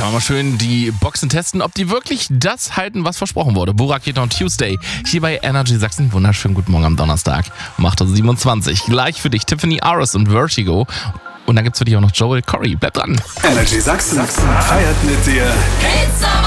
kann man mal schön die Boxen testen, ob die wirklich das halten, was versprochen wurde. Burak geht on Tuesday. Hier bei Energy Sachsen. Wunderschönen guten Morgen am Donnerstag. Um 8.27 Uhr. Gleich für dich Tiffany Aris und Vertigo. Und dann gibt's für dich auch noch Joel Corey. Bleib dran. Energy Sachsen feiert mit dir.